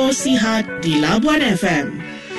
Info Sihat di Labuan FM.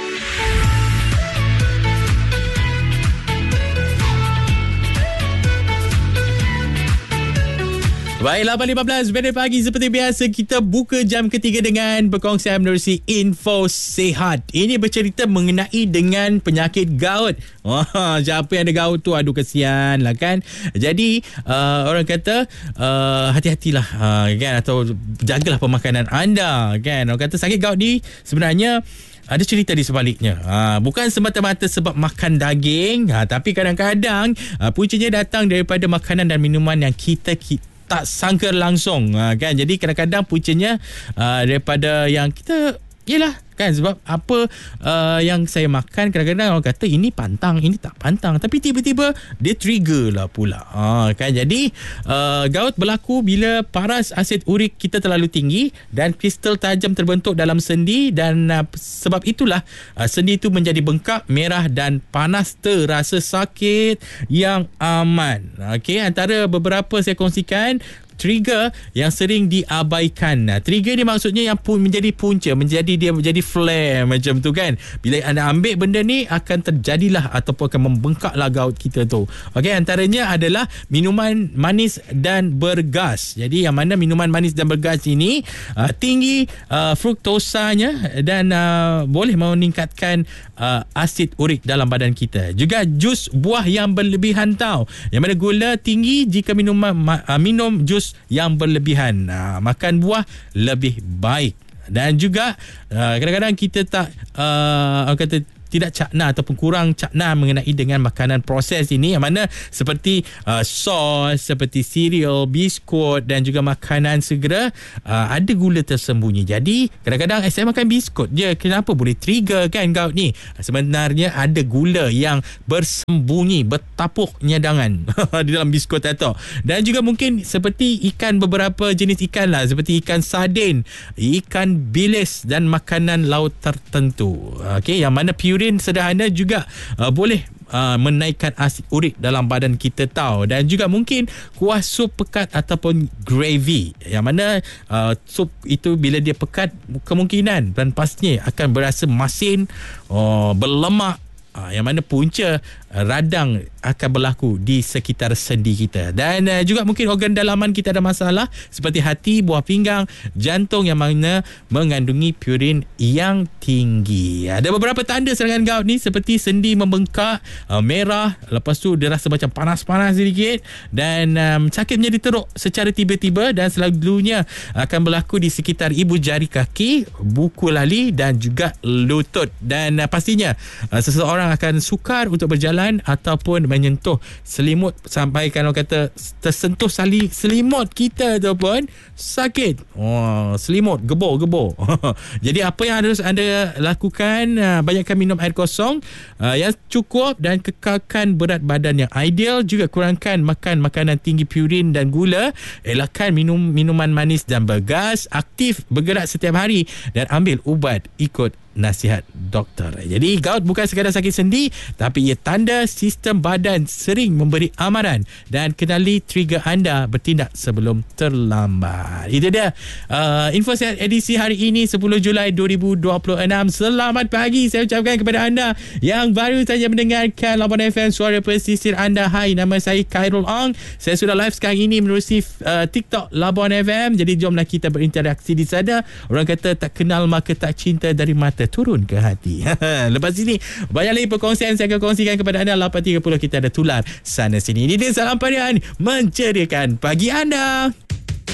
Baiklah, 8.15 minit pagi seperti biasa kita buka jam ketiga dengan perkongsian menerusi Info Sihat. Ini bercerita mengenai dengan penyakit gout. Siapa yang ada gout tu, aduh kesian lah kan. Jadi orang kata hati-hatilah kan, atau jagalah pemakanan anda kan. Orang kata sakit gout ni sebenarnya ada cerita di sebaliknya. Bukan semata-mata sebab makan daging, tapi kadang-kadang puncanya datang daripada makanan dan minuman yang kita tak sangka langsung kan. Jadi kadang-kadang puncanya daripada yang kita, yelah kan, sebab apa yang saya makan, kadang-kadang orang kata ini pantang, ini tak pantang, tapi tiba-tiba dia trigger lah pula kan. Jadi gout berlaku bila paras asid urik kita terlalu tinggi dan kristal tajam terbentuk dalam sendi, dan sebab itulah sendi itu menjadi bengkak, merah dan panas, terasa sakit yang aman. Okey, antara beberapa saya kongsikan trigger yang sering diabaikan. Trigger ni maksudnya yang menjadi punca, dia menjadi flare macam tu kan. Bila anda ambil benda ni, akan terjadilah ataupun akan membengkaklah gout kita tu. Okey, antaranya adalah minuman manis dan bergas. Jadi yang mana minuman manis dan bergas ini tinggi fruktosanya dan boleh meningkatkan asid urik dalam badan kita. Juga jus buah yang berlebihan tau. Yang mana gula tinggi jika minum jus yang berlebihan. Makan buah lebih baik. Dan juga kadang-kadang kita tak kata tidak cakna ataupun kurang cakna mengenai dengan makanan proses ini, yang mana seperti sos, seperti cereal, biskut dan juga makanan segera ada gula tersembunyi. Jadi kadang-kadang saya makan biskut je, kenapa boleh trigger kan gout ni? Sebenarnya ada gula yang bersembunyi, bertapuk nyadangan di dalam biskut atau. Dan juga mungkin seperti ikan, beberapa jenis ikan lah, seperti ikan sardin, ikan bilis dan makanan laut tertentu. Okey, yang mana purin sederhana juga boleh menaikkan asid urik dalam badan kita tahu. Dan juga mungkin kuah sup pekat ataupun gravy, yang mana sup itu bila dia pekat, kemungkinan dan pastinya akan berasa masin, berlemak, yang mana punca radang akan berlaku di sekitar sendi kita. Dan juga mungkin organ dalaman kita ada masalah seperti hati, buah pinggang, jantung, yang mana mengandungi purin yang tinggi. Ada beberapa tanda serangan gout ni seperti sendi membengkak, merah, lepas tu dia rasa macam panas-panas sedikit, dan sakit menjadi teruk secara tiba-tiba, dan selalunya akan berlaku di sekitar ibu jari kaki, buku lali dan juga lutut. Dan pastinya seseorang akan sukar untuk berjalan ataupun menyentuh selimut, sampai kalau kata tersentuh selimut kita tu pun sakit. Selimut gebor. Jadi apa yang harus anda lakukan, banyakkan minum air kosong yang cukup dan kekalkan berat badan yang ideal. Juga kurangkan makan makanan tinggi purin dan gula, elakkan minum minuman manis dan bergas, aktif bergerak setiap hari dan ambil ubat ikut nasihat doktor. Jadi gout bukan sekadar sakit sendi, tapi ia tanda sistem badan sering memberi amaran, dan kenali trigger anda, bertindak sebelum terlambat. Itu dia Info Sihat edisi hari ini 10 Julai 2026. Selamat pagi saya ucapkan kepada anda yang baru saja mendengarkan Labuan FM, suara pesisir anda. Hai, nama saya Khairul Ong. Saya sudah live sekarang ini menerusi TikTok Labuan FM. Jadi jomlah kita berinteraksi di sana. Orang kata tak kenal maka tak cinta, dari mata turun ke hati. Lepas ini banyak lagi perkongsian saya akan kongsikan kepada anda. 8.30 kita ada tular sana sini. Ini dia Salam Parian menceriakan pagi anda.